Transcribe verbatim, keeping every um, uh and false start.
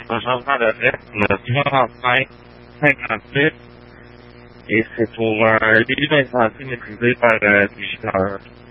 un changement d'adresse, le quarante-cinq cinquante-six, et c'est pour un délit d'incendie maîtrisé par euh, Digital.